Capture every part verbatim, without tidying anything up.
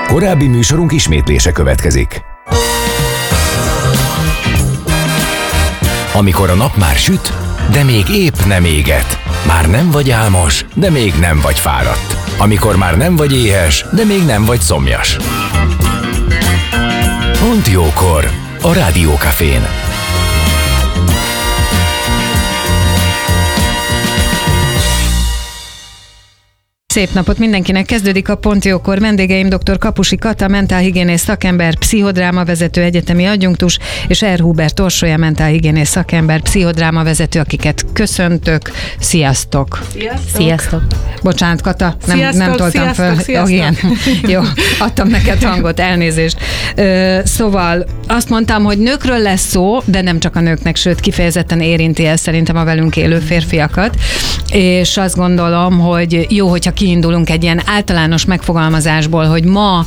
Korábbi műsorunk ismétlése következik. Amikor a nap már süt, de még épp nem éget. Már nem vagy álmos, de még nem vagy fáradt. Amikor már nem vagy éhes, de még nem vagy szomjas. Pont jókor a Rádiókafén. Szép napot mindenkinek, kezdődik a Pont jókor. Vendégeim dr. Kapusi Kata, mentálhigiénész szakember, pszichodráma vezető, egyetemi adjunktus, és R. Hubert Orsolya, mentálhigiénész szakember, pszichodráma vezető, akiket köszöntök. Sziasztok! Sziasztok! Sziasztok. Bocsánat, Kata, nem, sziasztok, nem toltam sziasztok, föl. Sziasztok. Oh, igen. Jó, adtam neked hangot, elnézést. Szóval azt mondtam, hogy nőkről lesz szó, de nem csak a nőknek, sőt kifejezetten érinti ez szerintem a velünk élő férfiakat, és azt gondolom, hogy jó, hogyha kiindulunk egy ilyen általános megfogalmazásból, hogy ma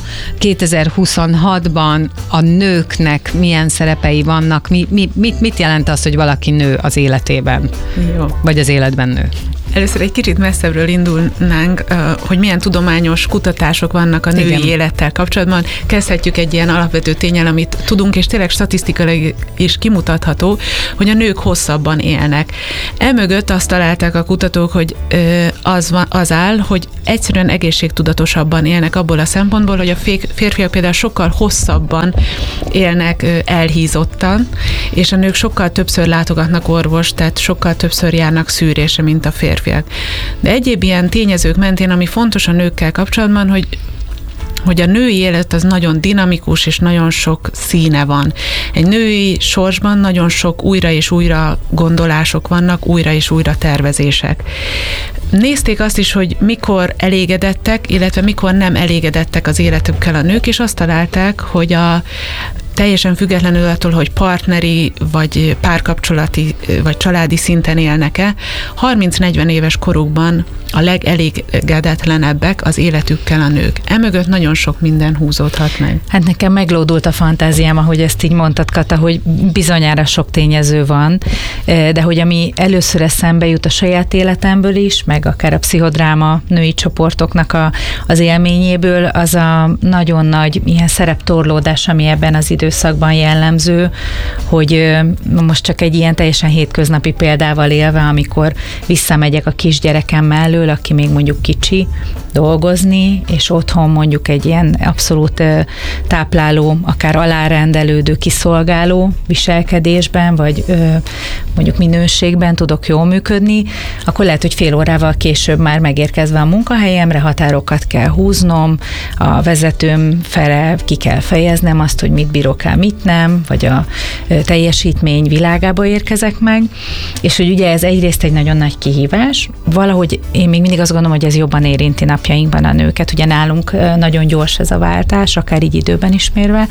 kétezer-huszonhatban a nőknek milyen szerepei vannak, mi, mi, mit, mit jelent az, hogy valaki nő az életében, Jó. vagy az életben nő? Először egy kicsit messzebbről indulnánk, hogy milyen tudományos kutatások vannak a női Igen. élettel kapcsolatban. Kezdhetjük egy ilyen alapvető ténnyel, amit tudunk, és tényleg statisztikailag is kimutatható, hogy a nők hosszabban élnek. Emögött azt találták a kutatók, hogy az, van, az áll, hogy egyszerűen egészségtudatosabban élnek abból a szempontból, hogy a férfiak például sokkal hosszabban élnek elhízottan, és a nők sokkal többször látogatnak orvost, tehát sokkal többször járnak szűrésre, mint a férfiak. De egyéb ilyen tényezők mentén, ami fontos a nőkkel kapcsolatban, hogy hogy a női élet az nagyon dinamikus, és nagyon sok színe van. Egy női sorsban nagyon sok újra és újra gondolások vannak, újra és újra tervezések. Nézték azt is, hogy mikor elégedettek, illetve mikor nem elégedettek az életükkel a nők, és azt találták, hogy a teljesen függetlenül attól, hogy partneri, vagy párkapcsolati, vagy családi szinten élnek-e, harminc-negyven éves korukban a legelégedetlenebbek az életükkel a nők. Emögött nagyon sok minden húzódhat meg. Hát nekem meglódult a fantáziám, ahogy ezt így mondtad, Kata, hogy bizonyára sok tényező van, de hogy ami először eszembe jut a saját életemből is, meg akár a pszichodráma női csoportoknak a, az élményéből, az a nagyon nagy ilyen szereptorlódás, ami ebben az időszakban jellemző, hogy most csak egy ilyen teljesen hétköznapi példával élve, amikor visszamegyek a kisgyerekem mellől, aki még mondjuk kicsi, dolgozni, és otthon mondjuk egy ilyen abszolút tápláló, akár alárendelődő, kiszolgáló viselkedésben, vagy mondjuk minőségben tudok jól működni, akkor lehet, hogy fél órával később már megérkezve a munkahelyemre határokat kell húznom, a vezetőm fele ki kell fejeznem azt, hogy mit bírok el, mit nem, vagy a teljesítmény világába érkezek meg, és hogy ugye ez egyrészt egy nagyon nagy kihívás, valahogy én még mindig azt gondolom, hogy ez jobban érinti napjainkban a nőket, ugye nálunk nagyon gyors ez a váltás, akár így időben is mérve,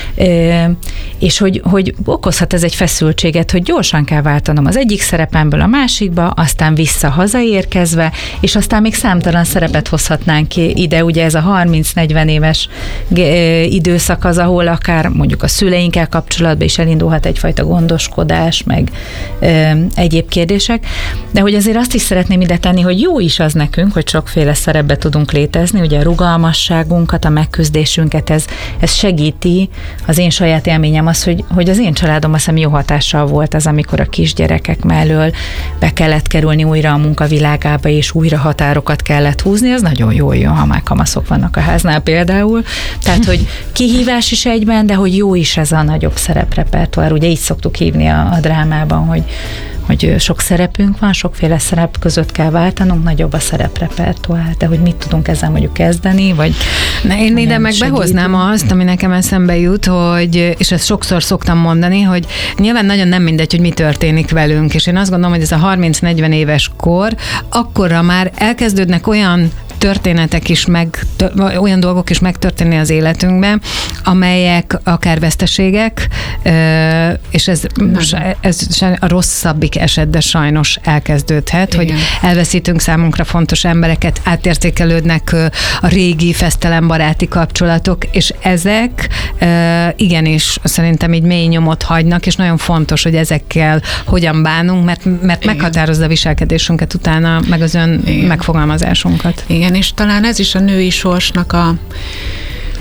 és hogy, hogy okozhat ez egy feszültséget, hogy gyorsan kell váltanom az egyik szerepemből a másikba, aztán vissza hazaérkezve, és aztán még számtalan szerepet hozhatnánk ki ide, ugye ez a harminc-negyven éves időszak az, ahol akár mondjuk a szüleinkkel kapcsolatban is elindulhat egyfajta gondoskodás, meg egyéb kérdések, de hogy azért azt is szeretném ide tenni, hogy jó is az nekünk, hogy sokféle szerepbe tudunk létezni, ugye a rugalmasságunkat, a megküzdésünket, ez, ez segíti. Az én saját élményem az, hogy, hogy az én családom azt hiszem jó hatással volt az, amikor a kisgyerekek mellől be kellett kerülni újra a munkavilágába, és újra határokat kellett húzni, az nagyon jól jön, ha már kamaszok vannak a háznál például. Tehát, hogy kihívás is egyben, de hogy jó is ez a nagyobb szereprepertoár. Ugye így szoktuk hívni a, a drámában, hogy hogy sok szerepünk van, sokféle szerep között kell váltanunk, nagyobb a szereprepertoár, de hogy mit tudunk ezzel mondjuk kezdeni, vagy... Na, én ide meg behoznám azt, ami nekem eszembe jut, hogy, és ezt sokszor szoktam mondani, hogy nyilván nagyon nem mindegy, hogy mi történik velünk, és én azt gondolom, hogy ez a harminc-negyven éves kor, akkorra már elkezdődnek olyan történetek is meg, olyan dolgok is megtörténni az életünkben, amelyek akár veszteségek, és ez, ez a rosszabbik eset, de sajnos elkezdődhet, igen. Hogy elveszítünk számunkra fontos embereket, átértékelődnek a régi fesztelenbaráti kapcsolatok, és ezek igenis szerintem így mély nyomot hagynak, és nagyon fontos, hogy ezekkel hogyan bánunk, mert, mert meghatározza a viselkedésünket utána, meg az ön igen. megfogalmazásunkat. Igen, és talán ez is a női sorsnak a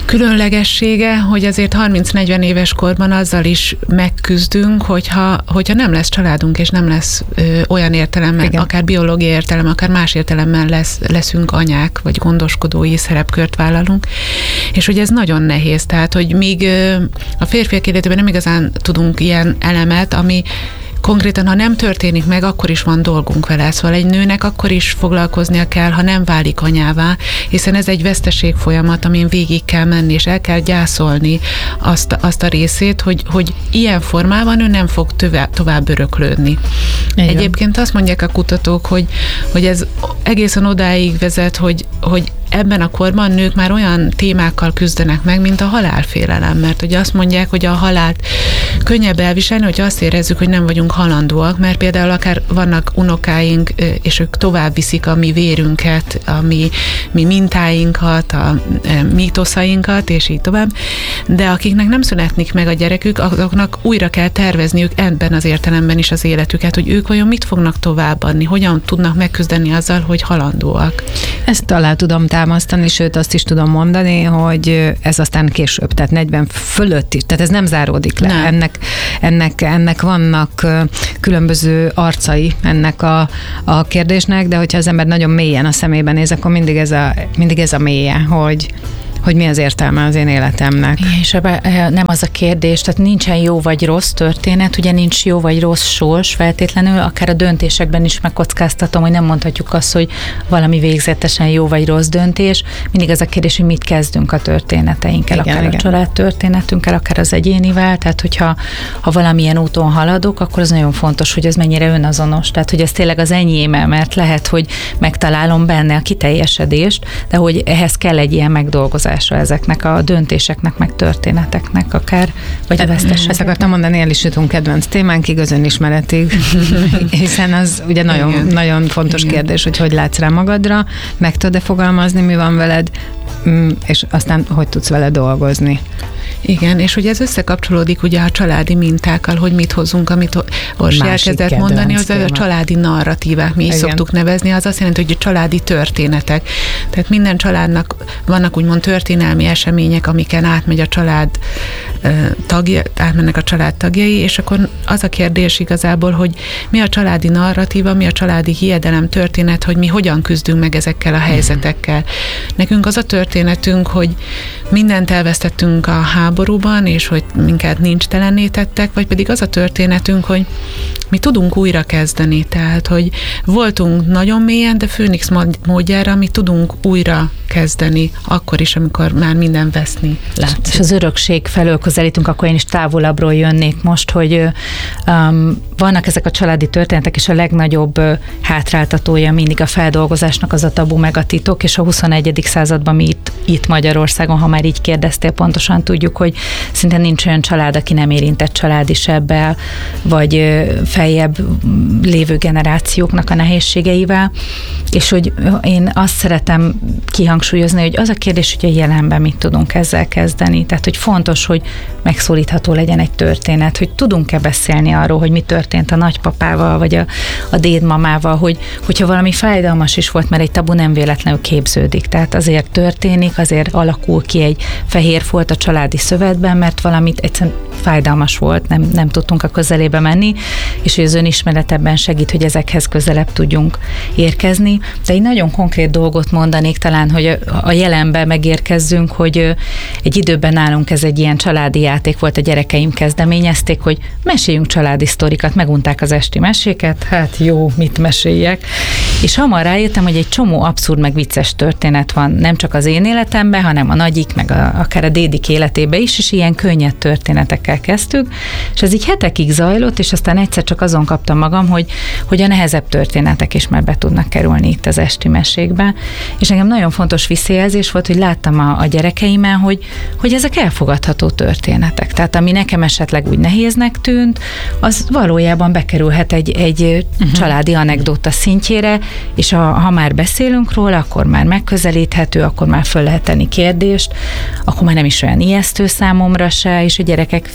különlegessége, hogy azért harminc-negyven éves korban azzal is megküzdünk, hogyha, hogyha nem lesz családunk, és nem lesz ö, olyan értelemben, igen, akár biológiai értelem, akár más értelemben lesz, leszünk anyák, vagy gondoskodói szerepkört vállalunk, és hogy ez nagyon nehéz, tehát, hogy míg ö, a férfiak életében nem igazán tudunk ilyen elemet, ami konkrétan, ha nem történik meg, akkor is van dolgunk vele. Szóval egy nőnek akkor is foglalkoznia kell, ha nem válik anyává, hiszen ez egy veszteség folyamat, amin végig kell menni, és el kell gyászolni azt, azt a részét, hogy, hogy ilyen formában ő nem fog tovább, tovább öröklődni. Igen. Egyébként azt mondják a kutatók, hogy, hogy ez egészen odáig vezet, hogy, hogy ebben a korban nők már olyan témákkal küzdenek meg, mint a halálfélelem, mert ugye azt mondják, hogy a halált könnyebb elviselni, hogy azt érezzük, hogy nem vagyunk halandóak, mert például akár vannak unokáink, és ők tovább viszik a mi vérünket, a mi, mi mintáinkat, a mítoszainkat, és így tovább, de akiknek nem születnik meg a gyerekük, azoknak újra kell tervezniük ebben az értelemben is az életüket, hogy ők vajon mit fognak továbbadni, hogyan tudnak megküzdeni azzal, hogy halandóak. Ezt alá tudom támasztani, sőt azt is tudom mondani, hogy ez aztán később, tehát negyven fölött is, tehát ez nem záródik le. Ennek, ennek, ennek vannak különböző arcai ennek a, a kérdésnek, de hogyha az ember nagyon mélyen a szemébe néz, akkor mindig ez a, mindig ez a mélye, hogy hogy mi az értelme az én életemnek. És nem az a kérdés, tehát nincsen jó vagy rossz történet, ugye nincs jó vagy rossz sors feltétlenül, akár a döntésekben is megkockáztatom, hogy nem mondhatjuk azt, hogy valami végzetesen jó vagy rossz döntés. Mindig az a kérdés, hogy mit kezdünk a történeteinkkel, igen, akár igen. a család történetünkkel, akár az egyénivel, tehát hogyha ha valamilyen úton haladok, akkor az nagyon fontos, hogy ez mennyire önazonos, tehát hogy ez tényleg az enyém, mert lehet, hogy megtalálom benne a kiteljesedést, de hogy ehhez kell egy ilyen megdolgozás ezeknek a döntéseknek, meg történeteknek akár, vagy a veszteségeknek. Ezt akartam mondani, el is jutunk kedvenc témánkig, az önismeretig, hiszen az ugye nagyon, nagyon fontos igen. kérdés, hogy hogy látsz rá magadra, meg tudod-e fogalmazni, mi van veled, és aztán hogy tudsz vele dolgozni. Igen, és ugye ez összekapcsolódik ugye a családi mintákkal, hogy mit hozzunk, amit Orsi elkezdett mondani, az a családi narratívák, mi is igen. szoktuk nevezni, az azt jelenti, hogy a családi történetek. Tehát minden családnak vannak úgymond történelmi események, amiken átmegy a család tagja, átmennek a család tagjai, és akkor az a kérdés igazából, hogy mi a családi narratíva, mi a családi hiedelem történet, hogy mi hogyan küzdünk meg ezekkel a helyzetekkel. Nekünk az a történetünk, hogy mindent elvesztettünk a háborúban, és hogy minket nincs telenné tettek, vagy pedig az a történetünk, hogy mi tudunk újra kezdeni, tehát, hogy voltunk nagyon mélyen, de Főnix módjára mi tudunk újra kezdeni, akkor is, amikor már minden veszni látszik. És az örökség felől közelítünk, akkor én is távolabbról jönnék most, hogy um, vannak ezek a családi történetek, és a legnagyobb uh, hátráltatója mindig a feldolgozásnak az a tabu meg a titok, és a huszonegyedik században mi itt, itt Magyarországon, ha már így kérdeztél, pontosan tudjuk, hogy szinte nincs olyan család, aki nem érintett családi sebbel, vagy uh, feljebb lévő generációknak a nehézségeivel, és hogy én azt szeretem kihangsúlyozni, hogy az a kérdés, hogy a jelenben mit tudunk ezzel kezdeni. Tehát, hogy fontos, hogy megszólítható legyen egy történet, hogy tudunk-e beszélni arról, hogy mi történt a nagypapával, vagy a, a dédmamával, hogy, hogyha valami fájdalmas is volt, mert egy tabu nem véletlenül képződik. Tehát azért történik, azért alakul ki egy fehér folt a családi szövetben, mert valamit egyszerűen fájdalmas volt, nem, nem tudtunk a közelébe menni, és hogy az önismeret ebben segít, hogy ezekhez közelebb tudjunk érkezni. De egy nagyon konkrét dolgot mondanék talán, hogy a jelenben megérkezzünk, hogy egy időben nálunk ez egy ilyen családi játék volt, a gyerekeim kezdeményezték, hogy meséljünk családi sztorikat, megunták az esti meséket, hát jó, mit meséljek. És hamar rájöttem, hogy egy csomó abszurd meg vicces történet van, nem csak az én életemben, hanem a nagyik, meg a, akár a dédik életében is, és ilyen könnyed történetekkel kezdtük, és ez így hetekig zajlott, és aztán egyszer csak azon kaptam magam, hogy, hogy a nehezebb történetek is már be tudnak kerülni itt az esti mesékbe. És nekem nagyon fontos visszajelzés volt, hogy láttam a, a gyerekeimen, hogy, hogy ezek elfogadható történetek. Tehát ami nekem esetleg úgy nehéznek tűnt, az valójában bekerülhet egy, egy uh-huh. családi anekdóta szintjére, és ha, ha már beszélünk róla, akkor már megközelíthető, akkor már föl lehet tenni kérdést, akkor már nem is olyan ijesztő számomra se, és a gyerekek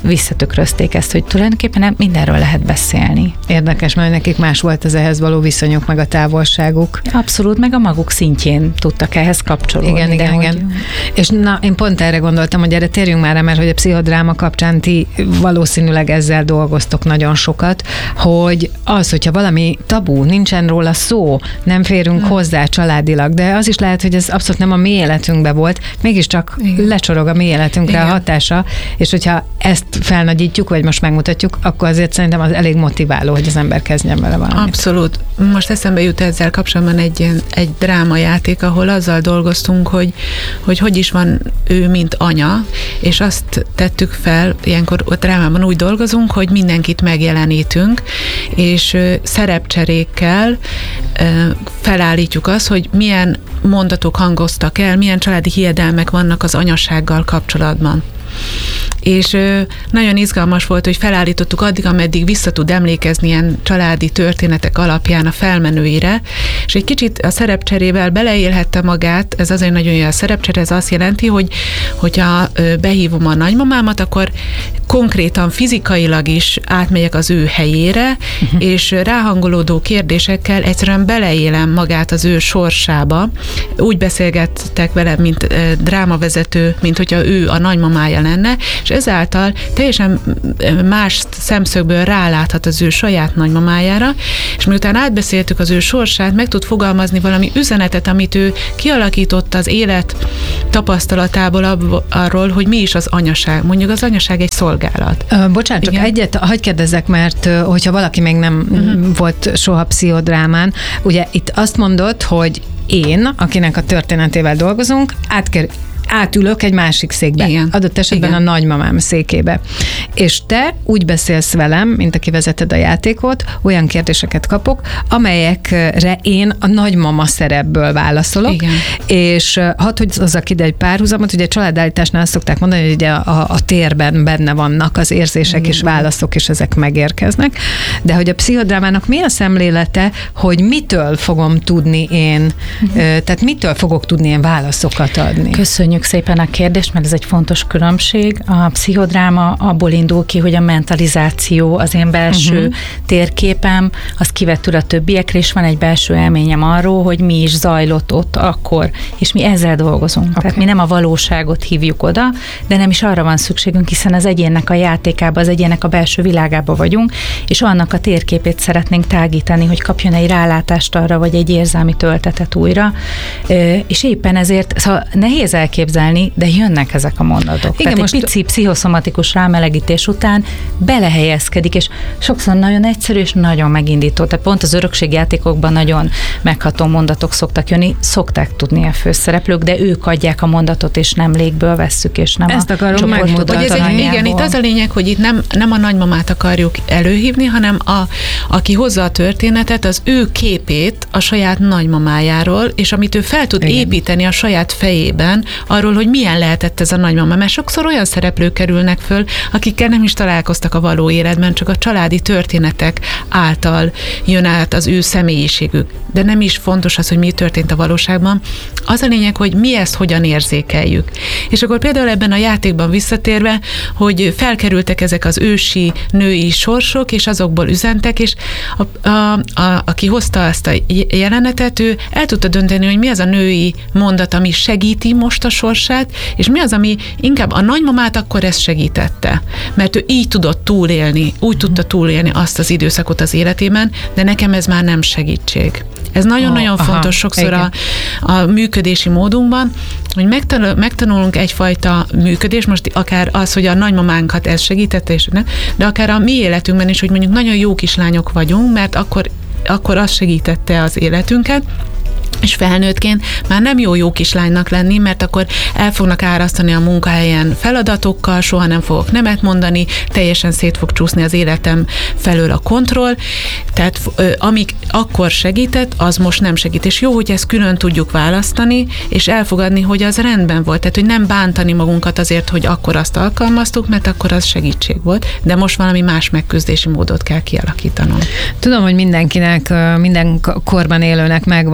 visszatükrözték ezt, hogy tulajdonképpen mindenről lehet beszélni. Érdekes, mert nekik más volt az ehhez való viszonyuk, meg a távolságuk. Abszolút, meg a maguk szintjén tudtak ehhez kapcsolódni. Igen, igen, hogy... igen. És na, én pont erre gondoltam, hogy erre térjünk már rá, mert hogy a pszichodráma kapcsán ti valószínűleg ezzel dolgoztok nagyon sokat, hogy az, hogyha valami tabú, nincsen róla szó, nem férünk hmm. hozzá családilag, de az is lehet, hogy ez abszolút nem a mi életünkbe volt, mégiscsak igen. lecsorog a mi életünkre igen. a hatása, és hogyha ezt felnagyítjuk, vagy most megmutatjuk, akkor azért szerintem az elég motiváló, hogy az ember kezdjen vele valamit. Abszolút. Most eszembe jut ezzel kapcsolatban egy, egy drámajáték, ahol azzal dolgoztunk, hogy, hogy hogy is van ő, mint anya, és azt tettük fel, ilyenkor a drámában úgy dolgozunk, hogy mindenkit megjelenítünk, és szerepcserékkel felállítjuk azt, hogy milyen mondatok hangoztak el, milyen családi hiedelmek vannak az anyasággal kapcsolatban. És nagyon izgalmas volt, hogy felállítottuk addig, ameddig vissza tud emlékezni ilyen családi történetek alapján a felmenőire, és egy kicsit a szerepcserével beleélhette magát, ez azért nagyon jó a szerepcsere, ez azt jelenti, hogy hogyha behívom a nagymamámat, akkor konkrétan fizikailag is átmegyek az ő helyére, uh-huh. és ráhangolódó kérdésekkel egyszerűen beleélem magát az ő sorsába. Úgy beszélgettek vele, mint drámavezető, mint hogyha ő a nagymamája lenne, és ezáltal teljesen más szemszögből ráláthat az ő saját nagymamájára, és miután átbeszéltük az ő sorsát, meg tud fogalmazni valami üzenetet, amit ő kialakított az élet tapasztalatából arról, hogy mi is az anyaság. Mondjuk az anyaság egy szolgálat. Ö, bocsánat, csak Igen? egyet, hagyj kérdezzek, mert hogyha valaki még nem uh-huh. volt soha pszichodrámán, ugye itt azt mondod, hogy én, akinek a történetével dolgozunk, átker átülök egy másik székbe. Igen. Adott esetben Igen. a nagymamám székébe. És te úgy beszélsz velem, mint aki vezeted a játékot, olyan kérdéseket kapok, amelyekre én a nagymama szerepből válaszolok. Igen. És hadd, hogy hozzak ide egy párhuzamot, ugye a családállításnál azt szokták mondani, hogy ugye a, a térben benne vannak az érzések Igen. és válaszok, és ezek megérkeznek. De hogy a pszichodrámának mi a szemlélete, hogy mitől fogom tudni én, Igen. tehát mitől fogok tudni én válaszokat adni? Köszönjük szépen a kérdést, mert ez egy fontos különbség. A pszichodráma abból indul ki, hogy a mentalizáció, az én belső uh-huh. térképem, az kivetül a többiekre, és van egy belső élményem arról, hogy mi is zajlott ott akkor, és mi ezzel dolgozunk. Okay. Tehát mi nem a valóságot hívjuk oda, de nem is arra van szükségünk, hiszen az egyénnek a játékába, az egyénnek a belső világába vagyunk, és annak a térképét szeretnénk tágítani, hogy kapjon egy rálátást arra, vagy egy érzelmi töltetet újra. És éppen ezért szóval nehéz elképzelni, de jönnek ezek a mondatok. Igen, Tehát most egy pici pszichoszomatikus rámelegítés után belehelyezkedik, és sokszor nagyon egyszerű és nagyon megindító. Tehát pont az örökségjátékokban nagyon megható mondatok szoktak jönni, szokták tudni a főszereplők, de ők adják a mondatot, és nem légből vesszük, és nem Ezt a akarom megmutatni. Igen, itt az a lényeg, hogy itt nem, nem a nagymamát akarjuk előhívni, hanem a, aki hozza a történetet, az ő képét a saját nagymamájáról, és amit ő fel tud Igen. építeni a saját fejében, arról, hogy milyen lehetett ez a nagymama. Mert sokszor olyan szereplők kerülnek föl, akikkel nem is találkoztak a való életben, csak a családi történetek által jön át az ő személyiségük. De nem is fontos az, hogy mi történt a valóságban. Az a lényeg, hogy mi ezt hogyan érzékeljük. És akkor például ebben a játékban visszatérve, hogy felkerültek ezek az ősi női sorsok, és azokból üzentek, és a, a, a, aki hozta ezt a jelenetet, ő el tudta dönteni, hogy mi az a női mondat, ami segíti most a sorsát, és mi az, ami inkább a nagymamát akkor ezt segítette. Mert ő így tudott túlélni, úgy tudta túlélni azt az időszakot az életében, de nekem ez már nem segítség. Ez nagyon-nagyon oh, fontos aha, sokszor a, a működési módunkban, hogy megtanul, megtanulunk egyfajta működés, most akár az, hogy a nagymamánkat ez segítette, és nem, de akár a mi életünkben is, hogy mondjuk nagyon jó kislányok vagyunk, mert akkor, akkor az segítette az életünket, és felnőttként már nem jó jó kislánynak lenni, mert akkor el fognak árasztani a munkahelyen feladatokkal, soha nem fogok nemet mondani, teljesen szét fog csúszni az életem felől a kontroll, tehát amíg akkor segített, az most nem segít. És jó, hogy ezt külön tudjuk választani, és elfogadni, hogy az rendben volt. Tehát, hogy nem bántani magunkat azért, hogy akkor azt alkalmaztuk, mert akkor az segítség volt, de most valami más megküzdési módot kell kialakítanunk. Tudom, hogy mindenkinek, minden korban élőnek megvan a,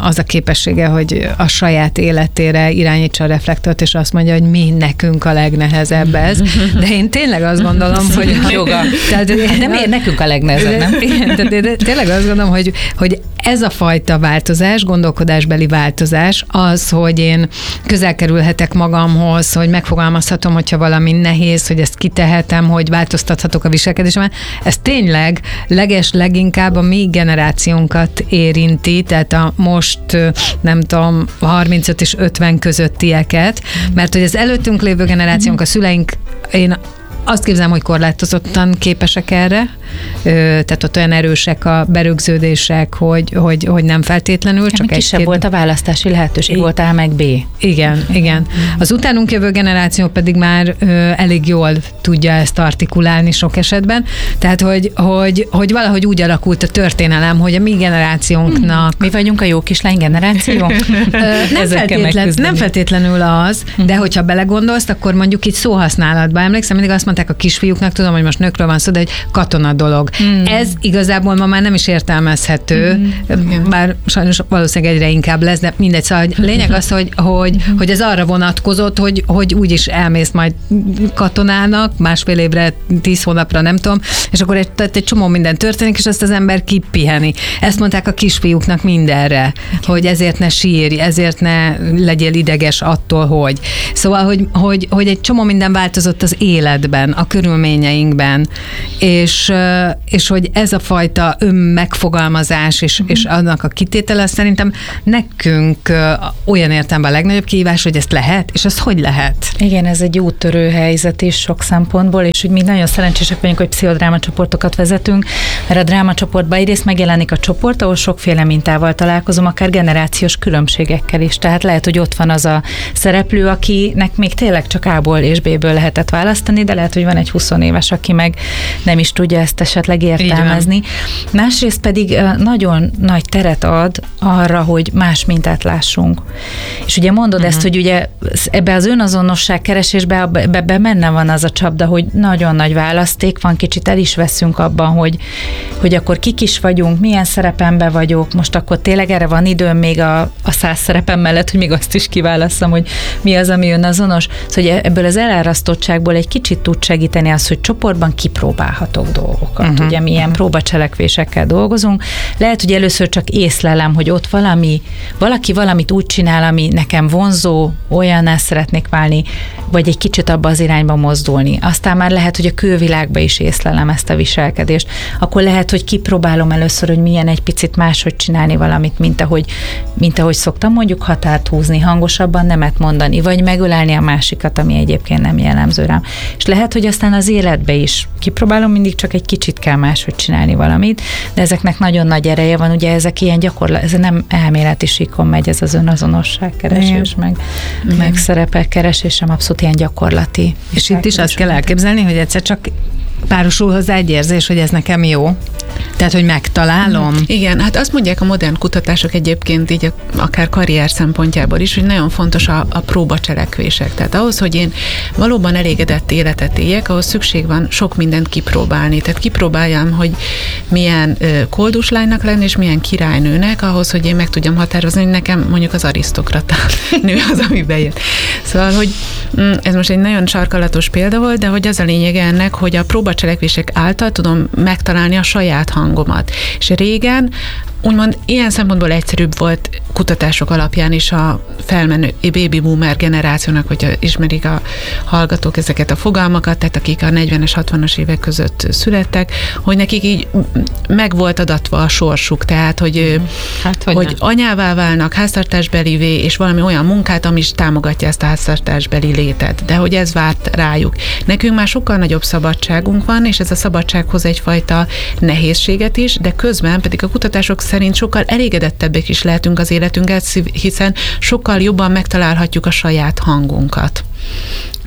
az a képessége, hogy a saját életére irányítsa a reflektort, és azt mondja, hogy mi nekünk a legnehezebb ez. De én tényleg azt gondolom, hogy joga. Tehát, de miért nekünk a legnehezebb, nem? Igen, tehát én tényleg azt gondolom, hogy, hogy ez a fajta változás, gondolkodásbeli változás az, hogy én közel kerülhetek magamhoz, hogy megfogalmazhatom, hogyha valami nehéz, hogy ezt kitehetem, hogy változtathatok a viselkedésemen. Ez tényleg leges leginkább a mi generációnkat érinti, tehát a most nem tudom, harmincöt és ötven közöttieket, mert hogy az előttünk lévő generációnk, a szüleink, én azt képzelem, hogy korlátozottan képesek erre, tehát ott olyan erősek a berögződések, hogy, hogy, hogy nem feltétlenül, csak egy kisebb volt a választási lehetőség, I- volt A meg B. Igen, igen. Az utánunk jövő generáció pedig már ö, elég jól tudja ezt artikulálni sok esetben, tehát hogy, hogy, hogy valahogy úgy alakult a történelem, hogy a mi generációnknak... Mi vagyunk a jó kislány generáció? nem, feltétlen, nem feltétlenül az, de hogyha belegondolsz, akkor mondjuk itt szóhasználatban, emlékszem, mindig azt mondták a kisfiúknak, tudom, hogy most nőkről van szó, de egy katona dolog. Mm. Ez igazából ma már nem is értelmezhető, mm. bár sajnos valószínűleg egyre inkább lesz, de mindegy. Szóval lényeg az, hogy, hogy, mm. hogy ez arra vonatkozott, hogy, hogy úgyis elmész majd katonának, másfél évre, tíz hónapra, nem tudom, és akkor egy, egy csomó minden történik, és azt az ember kipiheni. Ezt mondták a kisfiúknak mindenre, okay. hogy ezért ne sírj, ezért ne legyél ideges attól, hogy. Szóval, hogy, hogy, hogy egy csomó minden változott az életben, a körülményeinkben, és, és hogy ez a fajta önmegfogalmazás és, és annak a kitétele szerintem nekünk olyan értelemben a legnagyobb kihívás, hogy ezt lehet, és ezt hogy lehet? Igen, ez egy úttörő helyzet is sok szempontból, és hogy mi nagyon szerencsések vagyunk, hogy pszichodráma csoportokat vezetünk, mert a drámacsoportban egyrészt megjelenik a csoport, ahol sokféle mintával találkozom, akár generációs különbségekkel is. Tehát lehet, hogy ott van az a szereplő, akinek még tényleg csak A-ból és B-ből lehetett választani, de lehet, hogy van egy húsz éves, aki meg nem is tudja ezt esetleg értelmezni. Másrészt pedig nagyon nagy teret ad arra, hogy más mintát lássunk. És ugye mondod uh-huh. ezt, hogy ugye ebbe az önazonosság keresésbe ebbe benne van az a csapda, hogy nagyon nagy választék van, kicsit el is veszünk abban, hogy, hogy akkor kik is vagyunk, milyen szerepemben vagyok, most akkor tényleg erre van időm még a, a száz szerepem mellett, hogy még azt is kiválasszam, hogy mi az, ami önazonos. Szóval ebből az elárasztottságból egy kicsit tud segíteni az, hogy csoportban kipróbálhatok dolgokat. Uh-huh. Ugye milyen uh-huh. próbacselekvésekkel dolgozunk. Lehet, hogy először csak észlelem, hogy ott valami, valaki valamit úgy csinál, ami nekem vonzó, olyanná szeretnék válni, vagy egy kicsit abba az irányba mozdulni. Aztán már lehet, hogy a külvilágba is észlelem ezt a viselkedést. Akkor lehet, hogy kipróbálom először, hogy milyen egy picit máshogy csinálni valamit, mint ahogy, mint ahogy szoktam mondjuk határt húzni, hangosabban nemet mondani, vagy megölelni a másikat, ami egyébként nem jellemző rám. És lehet, hogy aztán az életbe is kipróbálom, mindig csak egy kicsit kell máshogy csinálni valamit, de ezeknek nagyon nagy ereje van, ugye ezek ilyen gyakorlat, ez nem elméleti síkon megy, ez az önazonosság keresés, meg, meg szerepek keresés, sem abszolút ilyen gyakorlati. És itt is azt kell elképzelni, hogy egyszer csak párosul hozzá egy érzés, hogy ez nekem jó. Tehát, hogy megtalálom. Igen, hát azt mondják a modern kutatások egyébként így akár karrier szempontjából is, hogy nagyon fontos a, a próbacselekvések. Tehát ahhoz, hogy én valóban elégedett életet éljek, ahhoz szükség van sok mindent kipróbálni. Tehát kipróbáljam, hogy milyen koldus lánynak lenni, és milyen királynőnek, ahhoz, hogy én meg tudjam határozni, hogy nekem mondjuk az arisztokrata nő az, ami bejött. Szóval, hogy ez most egy nagyon sarkalatos példa volt, de hogy az a lényege ennek, hogy a próbacselekvések által tudom megtalálni a saját hangomat. És régen úgymond ilyen szempontból egyszerűbb volt kutatások alapján is a felmenő baby boomer generációnak, hogyha ismerik a hallgatók ezeket a fogalmakat, tehát akik a negyvenes, hatvanas évek között születtek, hogy nekik így meg volt adatva a sorsuk, tehát hogy, hát, hogy, hogy anyává válnak, háztartásbelivé, és valami olyan munkát, ami is támogatja ezt a háztartásbeli létet, de hogy ez várt rájuk. Nekünk már sokkal nagyobb szabadságunk van, és ez a szabadság hoz egyfajta nehézséget is, de közben pedig a kutatások szerint sokkal elégedettebbek is lehetünk az életünket, hiszen sokkal jobban megtalálhatjuk a saját hangunkat.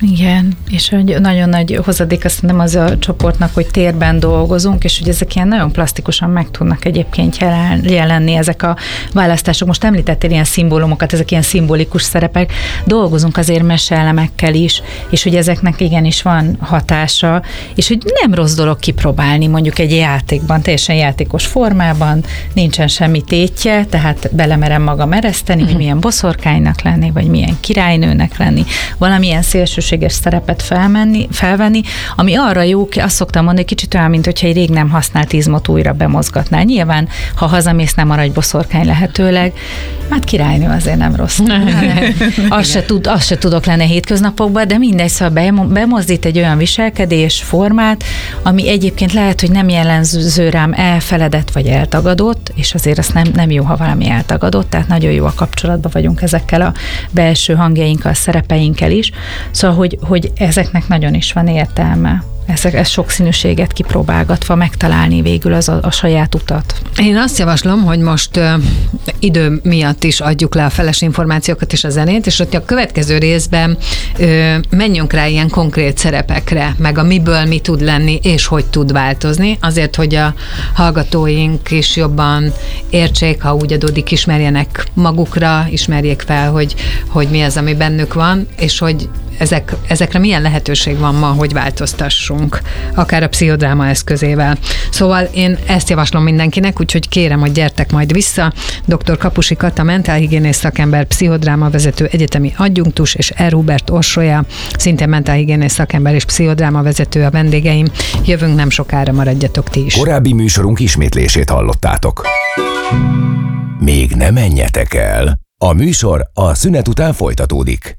Igen, és hogy nagyon nagy hozadék azt nem az a csoportnak, hogy térben dolgozunk, és hogy ezek ilyen nagyon plastikusan meg tudnak egyébként jelenni ezek a választások. Most említettél ilyen szimbólumokat, ezek ilyen szimbolikus szerepek. Dolgozunk azért meseelemekkel is, és hogy ezeknek igenis van hatása, és hogy nem rossz dolog kipróbálni mondjuk egy játékban, teljesen játékos formában, nincsen semmi tétje, tehát belemerem magam ereszteni, uh-huh. hogy milyen boszorkánynak lenni, vagy milyen királynőnek lenni, valamilyen szélsőséges szerepet felmenni, felvenni, ami arra jó, azt szoktam mondani, kicsit olyan, mint hogyha egy rég nem használt izmot újra bemozgatnál. Nyilván, ha hazamész, nem maradj boszorkány lehetőleg, hát királynő azért nem rossz. azt, se tud, azt se tudok lenni hétköznapokban, de mindegy, szóval bemozdít egy olyan viselkedés formát, ami egyébként lehet, hogy nem jellemző rám elfeledett vagy eltagadott, és azért az nem, nem jó, ha valami eltagadott, tehát nagyon jó a kapcsolatban vagyunk ezekkel a belső hangjainkkal, szerepeinkkel is. Szóval, hogy, hogy ezeknek nagyon is van értelme. Ezek, ez sokszínűséget kipróbálgatva megtalálni végül az a, a saját utat. Én azt javaslom, hogy most ö, idő miatt is adjuk le a feles információkat és a zenét, és ott a következő részben ö, menjünk rá ilyen konkrét szerepekre, meg a miből mi tud lenni, és hogy tud változni, azért, hogy a hallgatóink is jobban értsék, ha úgy adódik, ismerjenek magukra, ismerjék fel, hogy, hogy mi az, ami bennük van, és hogy ezek, ezekre milyen lehetőség van ma, hogy változtassunk, akár a pszichodráma eszközével. Szóval én ezt javaslom mindenkinek, úgyhogy kérem, hogy gyertek majd vissza. doktor Kapusi Kata, mentálhigiénész szakember, pszichodráma vezető, egyetemi adjunktus, és R. Hubert Orsolya, szintén mentálhigiénész szakember és pszichodráma vezető a vendégeim. Jövünk nem sokára, maradjatok ti is. Korábbi műsorunk ismétlését hallottátok. Még ne menjetek el. A műsor a szünet után folytatódik.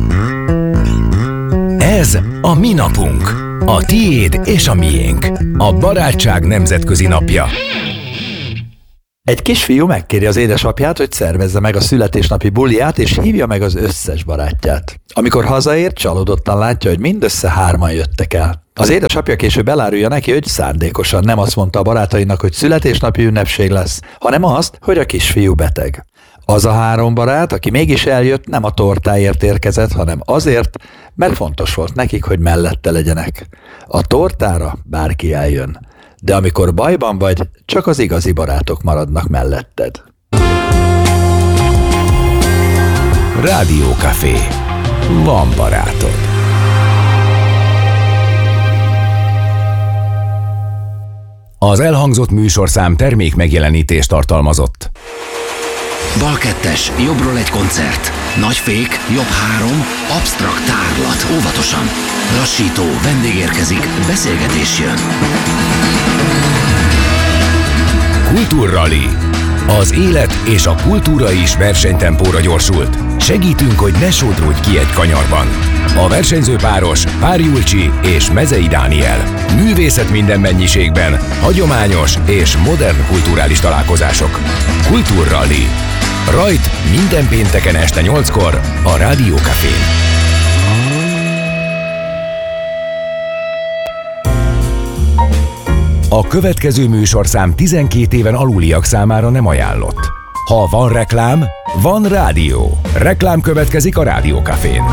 Ez a mi napunk. A tiéd és a miénk. A barátság nemzetközi napja. Egy kisfiú megkéri az édesapját, hogy szervezze meg a születésnapi buliját, és hívja meg az összes barátját. Amikor hazaér, csalódottan látja, hogy mindössze hárman jöttek el. Az édesapja később elárulja neki, hogy szándékosan nem azt mondta a barátainak, hogy születésnapi ünnepség lesz, hanem azt, hogy a kisfiú beteg. Az a három barát, aki mégis eljött, nem a tortáért érkezett, hanem azért, mert fontos volt nekik, hogy mellette legyenek. A tortára bárki eljön, de amikor bajban vagy, csak az igazi barátok maradnak melletted. Rádiókafé. Van barátod. Az elhangzott műsorszám termék megjelenítést tartalmazott. Bal kettes, jobbról egy koncert. Nagy fék, jobb három, absztrakt tárlat, óvatosan. Lassító, vendég érkezik, beszélgetés jön. Kultúrrali. Az élet és a kultúra is versenytempóra gyorsult. Segítünk, hogy ne sodródj ki egy kanyarban. A versenyző páros Pár Julcsi és Mezei Dániel. Művészet minden mennyiségben, hagyományos és modern kulturális találkozások. Kultúrrali. Rajt minden pénteken este nyolckor a Rádiókafén. A következő műsorszám tizenkét éven aluliak számára nem ajánlott. Ha van reklám, van rádió. Reklám következik a Rádiókafén.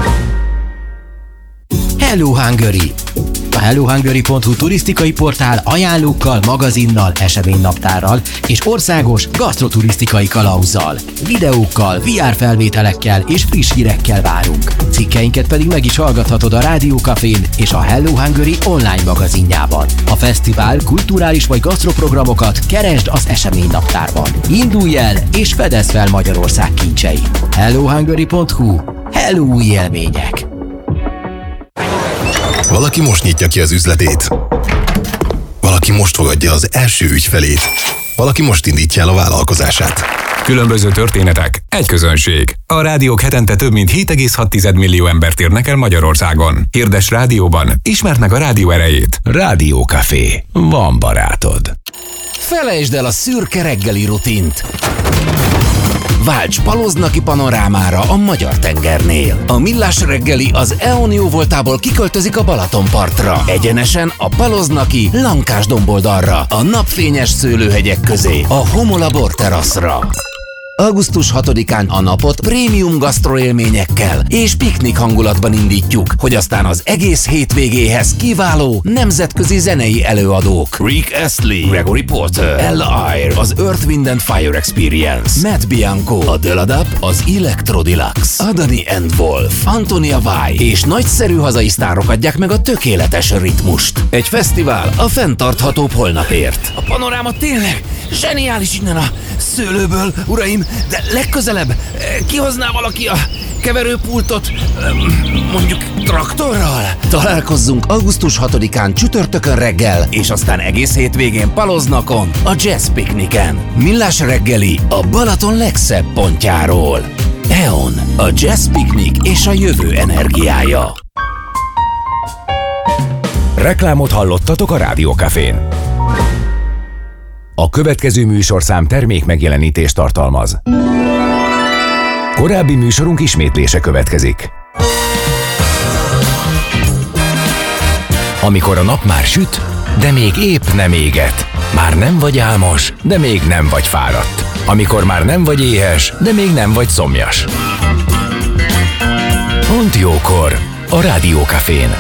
Hello Hungary! A hello hungary pont hu turisztikai portál ajánlókkal, magazinnal, eseménynaptárral és országos gasztroturisztikai kalauzzal, videókkal, vé er felvételekkel és friss hírekkel várunk. Cikkeinket pedig meg is hallgathatod a Rádiókafén és a Hello Hungary online magazinjában. A fesztivál, kulturális vagy gasztroprogramokat keresd az eseménynaptárban. Indulj el és fedezd fel Magyarország kincseit. hello hungary pont hu. Hello új élmények! Valaki most nyitja ki az üzletét. Valaki most fogadja az első ügyfelét. Valaki most indítja el a vállalkozását. Különböző történetek, egy közönség. A rádiók hetente több mint hét egész hat millió embert érnek el Magyarországon. Hirdes rádióban, ismerd meg a rádió erejét. Rádiókafé. Van barátod. Felejtsd el a szürke reggeli rutint. Válts Paloznaki panorámára a Magyar-tengernél. A Millás reggeli az é o en jó voltából kiköltözik a Balatonpartra. Egyenesen a Paloznaki Lankás domboldalra, a napfényes szőlőhegyek közé, a Homola borteraszra. augusztus hatodikán a napot prémium gasztroélményekkel és piknik hangulatban indítjuk, hogy aztán az egész hétvégéhez kiváló nemzetközi zenei előadók. Rick Astley, Gregory Porter, Ella Eyre, az Earth, Wind and Fire Experience, Matt Bianco, a Döladap, az Electro Deluxe, Adani and Wolf, Antonia Vai és nagyszerű hazai sztárok adják meg a tökéletes ritmust. Egy fesztivál a fenntarthatóbb holnapért. A panoráma tényleg zseniális innen a szőlőből, uraim, de legközelebb kihozná valaki a keverőpultot, mondjuk traktorral? Találkozzunk augusztus hatodikán csütörtökön reggel, és aztán egész hétvégén Paloznakon, a Jazz Pikniken. Millás reggeli a Balaton legszebb pontjáról. é o en, a Jazz Piknik és a jövő energiája. Reklámot hallottatok a Rádiókafén. A következő műsorszám termék megjelenítést tartalmaz. Korábbi műsorunk ismétlése következik. Amikor a nap már süt, de még épp nem éget. Már nem vagy álmos, de még nem vagy fáradt. Amikor már nem vagy éhes, de még nem vagy szomjas. Pont jókor a Rádiókafén.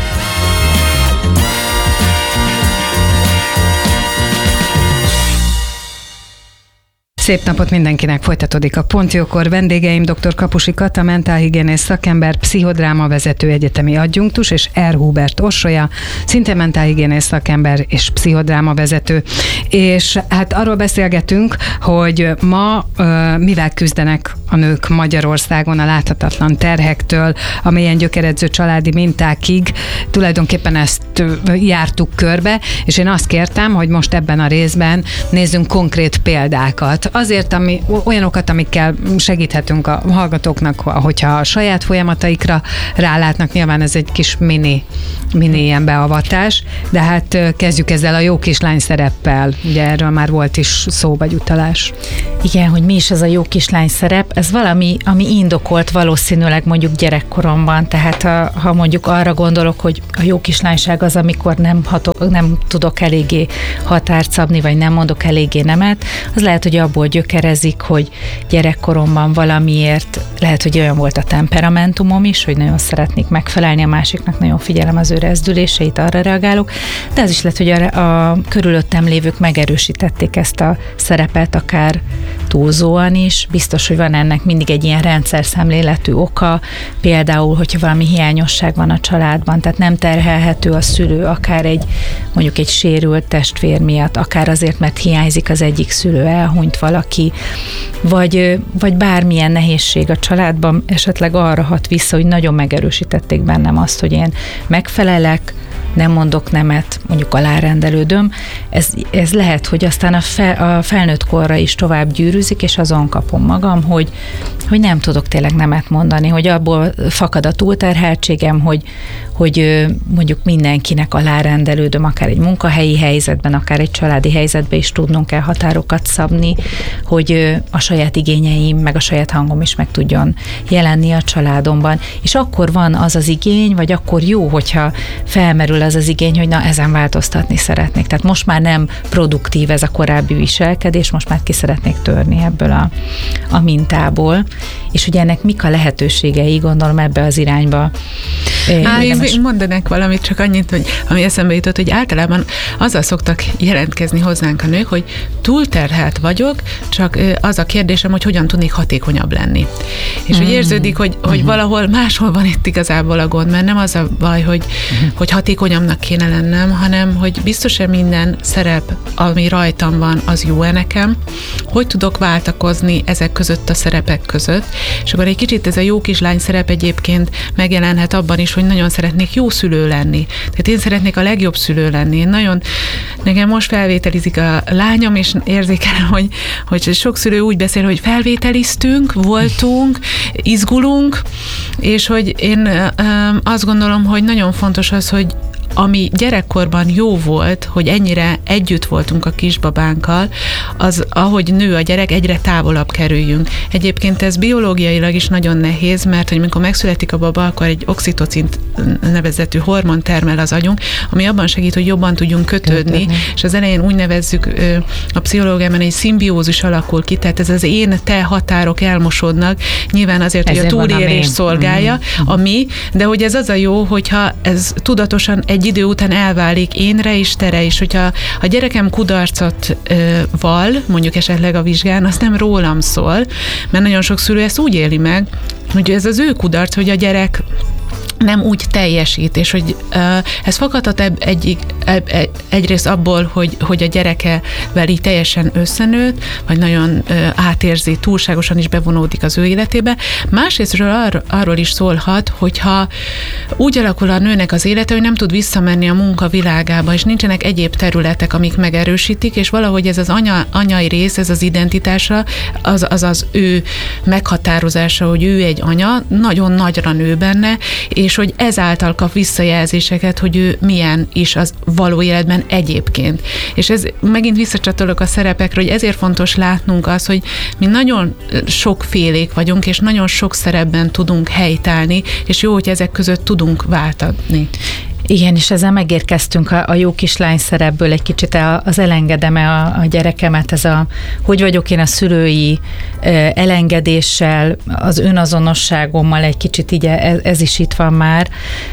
Szép napot mindenkinek, folytatódik a Pont Jókor. Vendégeim dr. Kapusi Kata, mentálhigiénész szakember, pszichodráma vezető egyetemi adjunktus, és R. Hubert Orsolya, szintén mentálhigiénész szakember és pszichodráma vezető. És hát arról beszélgetünk, hogy ma uh, mivel küzdenek a nők Magyarországon a láthatatlan terhektől, a mélyen gyökeredző családi mintákig. Tulajdonképpen ezt uh, jártuk körbe, és én azt kértem, hogy most ebben a részben nézzünk konkrét példákat. Azért, ami, olyanokat, amikkel segíthetünk a hallgatóknak, hogyha a saját folyamataikra rálátnak, nyilván ez egy kis mini, mini ilyen beavatás, de hát kezdjük ezzel a jó kislány szereppel. Ugye erről már volt is szó vagy utalás. Igen, hogy mi is ez a jó kislány szerep, ez valami, ami indokolt valószínűleg mondjuk gyerekkoromban, tehát ha, ha mondjuk arra gondolok, hogy a jó kislányság az, amikor nem, hatok, nem tudok eléggé határt szabni, vagy nem mondok eléggé nemet, az lehet, hogy abból gyökerezik, hogy gyerekkoromban valamiért, lehet, hogy olyan volt a temperamentumom is, hogy nagyon szeretnék megfelelni a másiknak, nagyon figyelem az ő rezdüléseit, arra reagálok, de az is lehet, hogy a, a körülöttem lévők megerősítették ezt a szerepet, akár túlzóan is. Biztos, hogy van ennek mindig egy ilyen rendszer szemléletű oka, például, hogyha valami hiányosság van a családban, tehát nem terhelhető a szülő, akár egy mondjuk egy sérült testvér miatt, akár azért, mert hiányzik az egyik szülő, elhunyt valaki, vagy, vagy bármilyen nehézség a családban esetleg arra hat vissza, hogy nagyon megerősítették bennem azt, hogy én megfelelek, nem mondok nemet, mondjuk alárendelődöm. Ez, ez lehet, hogy aztán a, fel, a felnőtt korra is tovább gyűrűzik, és azon kapom magam, hogy, hogy nem tudok tényleg nemet mondani, hogy abból fakad a túlterheltségem, hogy, hogy mondjuk mindenkinek alárendelődöm, akár egy munkahelyi helyzetben, akár egy családi helyzetben is tudnunk kell határokat szabni, hogy a saját igényeim, meg a saját hangom is meg tudjon jelenni a családomban. És akkor van az az igény, vagy akkor jó, hogyha felmerül az az igény, hogy na, ezen változtatni szeretnék. Tehát most már nem produktív ez a korábbi viselkedés, most már ki szeretnék törni ebből a, a mintából. És ugye ennek mik a lehetőségei, gondolom ebbe az irányba. Á, én most... mondanak valamit, csak annyit, hogy ami eszembe jutott, hogy általában azzal szoktak jelentkezni hozzánk a nők, hogy túlterhelt vagyok, csak az a kérdésem, hogy hogyan tudnék hatékonyabb lenni. És mm. hogy érződik, hogy, hogy mm-hmm. valahol máshol van itt igazából a gond, mert nem az a baj, hogy, mm-hmm. hogy hatékonyabbnak kéne lennem, hanem hogy biztos-e minden szerep, ami rajtam van, az jó-e nekem, hogy tudok váltakozni ezek között a szerepek között, és akkor egy kicsit ez a jó kislány szerep egyébként megjelenhet abban is, hogy nagyon szeretnék jó szülő lenni. Tehát én szeretnék a legjobb szülő lenni. Én nagyon, nekem most felvételizik a lányom, és érzékelem, hogy, hogy sok szülő úgy beszél, hogy felvételiztünk, voltunk, izgulunk, és hogy én azt gondolom, hogy nagyon fontos az, hogy ami gyerekkorban jó volt, hogy ennyire együtt voltunk a kisbabánkkal, az, ahogy nő a gyerek, egyre távolabb kerüljünk. Egyébként ez biológiailag is nagyon nehéz, mert hogy amikor megszületik a baba, akkor egy oxitocin nevezetű hormon termel az agyunk, ami abban segít, hogy jobban tudjunk kötődni, kötődni. És az elején úgy nevezzük a pszichológiában, egy szimbiózis alakul ki, tehát ez az én-te határok elmosódnak, nyilván azért, ezért hogy a túlélés szolgálja, mm. a mi, de hogy ez az a jó, hogyha ez tudatosan egy idő után elválik énre is, tere is, hogyha a gyerekem kudarcot ö, val, mondjuk esetleg a vizsgán, az nem rólam szól, mert nagyon sok szülő ezt úgy éli meg, hogy ez az ő kudarc, hogy a gyerek nem úgy teljesít, és hogy uh, ez fakadhat eb, egyik, eb, eb, egyrészt abból, hogy, hogy a gyerekevel így teljesen összenőtt, vagy nagyon uh, átérzi, túlságosan is bevonódik az ő életébe. Másrésztről ar, arról is szólhat, hogyha úgy alakul a nőnek az élete, hogy nem tud visszamenni a munka világába, és nincsenek egyéb területek, amik megerősítik, és valahogy ez az anya, anyai rész, ez az identitása, az, az az ő meghatározása, hogy ő egy anya, nagyon nagyra nő benne, és és hogy ezáltal kap visszajelzéseket, hogy ő milyen is az való életben egyébként. És ez megint visszacsatolok a szerepekre, hogy ezért fontos látnunk azt, hogy mi nagyon sokfélék vagyunk, és nagyon sok szerepben tudunk helytállni, és jó, hogy ezek között tudunk váltani. Igen, és ezzel megérkeztünk a, a jó kislány szerepből egy kicsit az elengedem-e a, a gyerekemet, ez a, hogy vagyok én a szülői elengedéssel, az önazonosságommal egy kicsit így ez, ez is itt van már,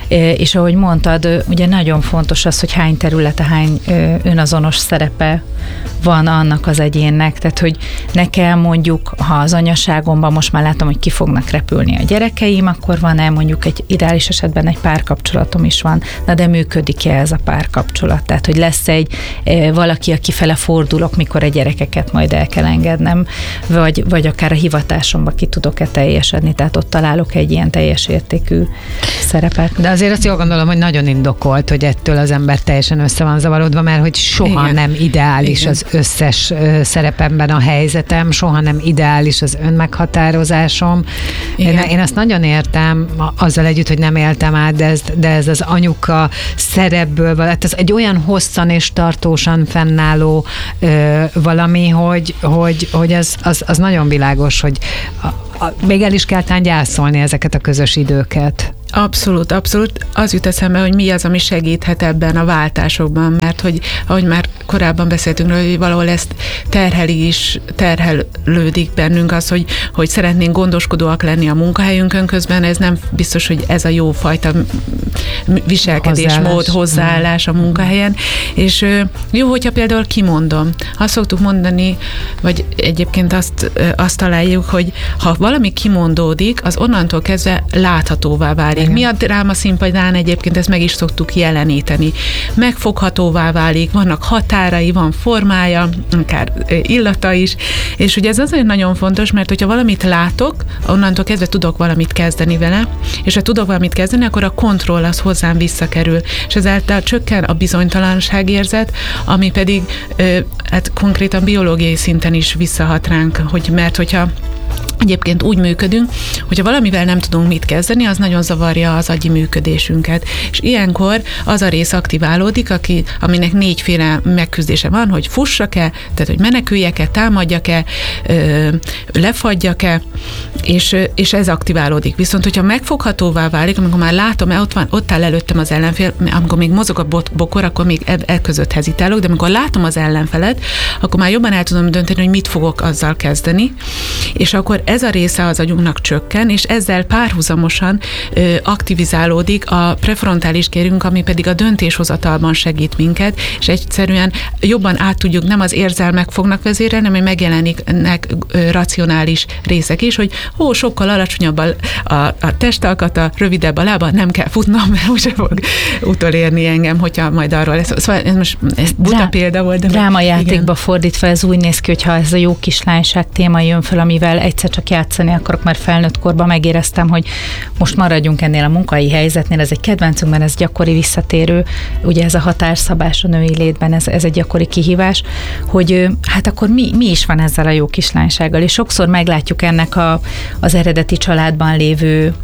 és ahogy mondtad, ugye nagyon fontos az, hogy hány területe, hány önazonos szerepe van annak az egyénnek, tehát hogy nekem mondjuk, ha az anyaságomban most már látom, hogy ki fognak repülni a gyerekeim, akkor van-e mondjuk egy ideális esetben egy párkapcsolatom is van, na de működik-e ez a párkapcsolat? Tehát, hogy lesz egy e, valaki, aki fele fordulok, mikor a gyerekeket majd el kell engednem, vagy, vagy akár a hivatásomba ki tudok-e teljesedni, tehát ott találok egy ilyen teljes értékű szerepet. De azért azt jól gondolom, hogy nagyon indokolt, hogy ettől az ember teljesen össze van zavarodva, mert hogy soha Igen. nem ideális Igen. az összes ö, szerepemben a helyzetem, soha nem ideális az önmeghatározásom. Én, én azt nagyon értem, azzal együtt, hogy nem éltem át, de ez, de ez az anyuka szerepből, hát ez egy olyan hosszan és tartósan fennálló ö, valami, hogy, hogy, hogy az, az, az nagyon világos, hogy a, a, még el is kell tán gyászolni ezeket a közös időket. Abszolút, abszolút. Az jut eszembe, hogy mi az, ami segíthet ebben a váltásokban, mert hogy, ahogy már korábban beszéltünk, hogy valahol ezt terheli is, terhelődik bennünk az, hogy, hogy szeretnénk gondoskodóak lenni a munkahelyünkön, közben ez nem biztos, hogy ez a jó fajta viselkedésmód, hozzáállás, hozzáállás a munkahelyen, és jó, hogyha például kimondom. Azt szoktuk mondani, vagy egyébként azt, azt találjuk, hogy ha valami kimondódik, az onnantól kezdve láthatóvá válik. Igen. Mi a dráma színpadán egyébként ezt meg is szoktuk jeleníteni. Megfoghatóvá válik, vannak határai, van formája, akár illata is, és ugye ez azért nagyon fontos, mert hogyha valamit látok, onnantól kezdve tudok valamit kezdeni vele, és ha tudok valamit kezdeni, akkor a kontroll az hozzám visszakerül, és ezáltal csökken a bizonytalanságérzet, ami pedig hát konkrétan biológiai szinten is visszahat ránk, hogy mert hogyha egyébként úgy működünk, hogyha valamivel nem tudunk mit kezdeni, az nagyon zavarja az agyi működésünket. És ilyenkor az a rész aktiválódik, aki, aminek négyféle megküzdése van, hogy fussak-e, tehát hogy meneküljek-e, támadjak-e, ö, lefagyjak-e, és, és ez aktiválódik. Viszont, hogyha megfoghatóvá válik, amikor már látom, ott van, ott áll előttem az ellenfél, amikor még mozog a bokor, akkor még e, e között hezitálok, de amikor látom az ellenfelet, akkor már jobban el tudom dönteni, hogy mit fogok azzal kezdeni, és akkor ez a része az agyunknak csökken, és ezzel párhuzamosan ö, aktivizálódik a prefrontális kérünk, ami pedig a döntéshozatalban segít minket, és egyszerűen jobban át tudjuk, nem az érzelmek fognak vezérelni, hanem megjelennek ö, racionális részek is, hogy ó, sokkal alacsonyabb a, a, a testalkata, rövidebb a lába, nem kell futnom, mert úgyse fog utolérni engem, hogyha majd arról lesz. Szóval ez most ez buta Drá- példa volt. De drámajátékba fordítva ez úgy néz ki, hogyha ez a jó kislányság téma jön fel, amivel egyszer csak játszani akarok, már felnőtt korban megéreztem, hogy most maradjunk ennél a munkai helyzetnél, ez egy kedvencünkben, ez gyakori visszatérő, ugye ez a határszabás a női létben, ez, ez egy gyakori kihívás, hogy hát akkor mi, mi is van ezzel a jó kislánysággal, és sokszor meglátjuk ennek a, az eredeti családban lévő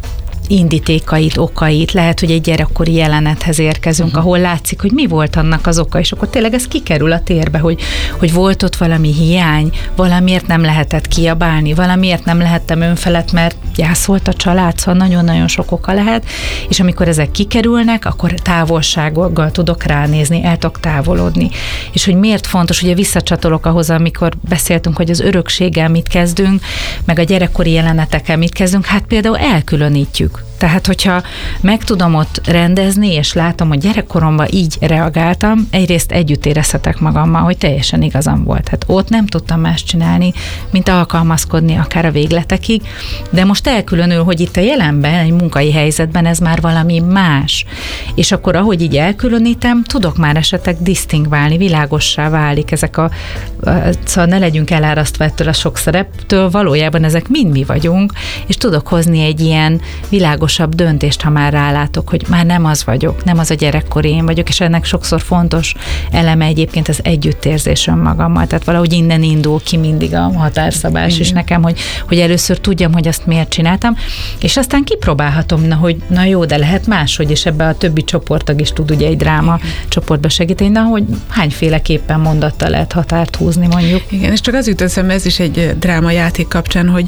indítékait, okait, lehet, hogy egy gyerekkori jelenethez érkezünk, uh-huh. ahol látszik, hogy mi volt annak az oka, és akkor tényleg ez kikerül a térbe, hogy, hogy volt ott valami hiány, valamiért nem lehetett kiabálni, valamiért nem lehettem önfelett, mert gyászolt a család, szóval nagyon-nagyon sok oka lehet, és amikor ezek kikerülnek, akkor távolsággal tudok ránézni, el tudok távolodni. És hogy miért fontos, ugye visszacsatolok ahhoz, amikor beszéltünk, hogy az örökséggel mit kezdünk, meg a gyerekkori jelenetekkel mit kezdünk, hát például elkülönítjük. Tehát, hogyha meg tudom ott rendezni, és látom, hogy gyerekkoromban így reagáltam, egyrészt együtt érezhetek magammal, hogy teljesen igazam volt. Hát ott nem tudtam más csinálni, mint alkalmazkodni akár a végletekig, de most elkülönül, hogy itt a jelenben, egy munkai helyzetben ez már valami más. És akkor, ahogy így elkülönítem, tudok már esetleg disztingválni, világossá válik ezek a, szóval ne legyünk elárasztva ettől a sok szereptől, valójában ezek mind mi vagyunk, és tudok hozni egy ilyen világos döntést, ha már rálátok, hogy már nem az vagyok, nem az a gyerekkori én vagyok, és ennek sokszor fontos eleme egyébként az együttérzés önmagammal, tehát valahogy innen indul ki mindig a határszabás is nekem, hogy, hogy először tudjam, hogy azt miért csináltam, és aztán kipróbálhatom, na, hogy na jó, de lehet máshogy, és ebbe a többi csoporttag is tud ugye egy dráma igen. csoportba segíteni, de hogy hányféleképpen mondattal lehet határt húzni mondjuk. Igen, és csak az jut eszembe, ez is egy drámajáték kapcsán, hogy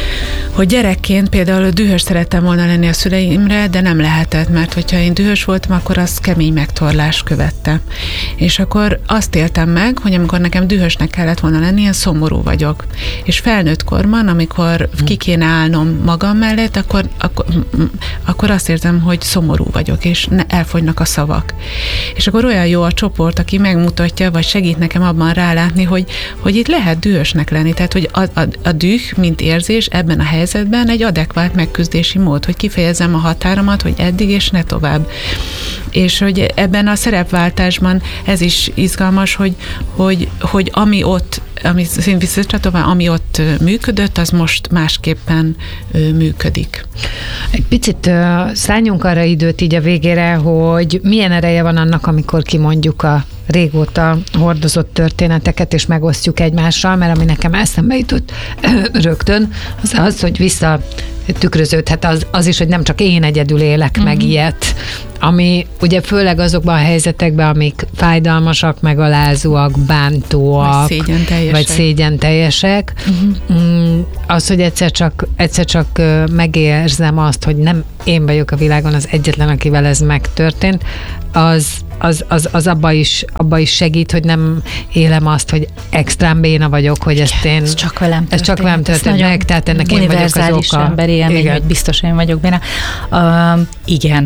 hogy gyerekként például dühös szerettem volna lenni a szüleimre, de nem lehetett, mert hogyha én dühös voltam, akkor az kemény megtorlás követte. És akkor azt éltem meg, hogy amikor nekem dühösnek kellett volna lenni, én szomorú vagyok. És felnőtt korban, amikor ki kéne állnom magam mellett, akkor, akkor, akkor azt érzem, hogy szomorú vagyok, és ne, elfogynak a szavak. És akkor olyan jó a csoport, aki megmutatja, vagy segít nekem abban rálátni, hogy, hogy itt lehet dühösnek lenni. Tehát, hogy a, a, a düh, mint érzés ebben a helyzetben egy adekvát megküzdési mód, hogy kifejezzem a határomat, hogy eddig és ne tovább. És hogy ebben a szerepváltásban ez is izgalmas, hogy, hogy, hogy ami ott, ami szint visszacsatolva, ami ott működött, az most másképpen működik. Egy picit szálljunk arra időt így a végére, hogy milyen ereje van annak, amikor kimondjuk a régóta hordozott történeteket, és megosztjuk egymással, mert ami nekem eszembe jutott rögtön, az az, hogy vissza tükröződhet az, az is, hogy nem csak én egyedül élek uh-huh. meg ilyet, ami ugye főleg azokban a helyzetekben, amik fájdalmasak, megalázóak, bántóak, vagy szégyenteljesek. Vagy szégyenteljesek. Uh-huh. Az, hogy egyszer csak, egyszer csak megérzem azt, hogy nem én vagyok a világon az egyetlen, akivel ez megtörtént, az az, az, az abba, is, abba is segít, hogy nem élem azt, hogy extrán béna vagyok, hogy ezt én... Ez csak velem történt. Ez csak velem történt meg, tehát ennek én vagyok az oka. Emberi élmény, hogy biztos én vagyok béna. Uh, igen,